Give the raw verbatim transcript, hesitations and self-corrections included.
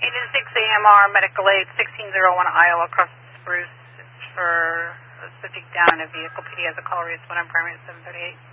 Agent six A M R, medical aid, sixteen oh one Iowa, across Spruce. It's for a subject down in a vehicle. P D has a call, race one on primary seven thirty-eight.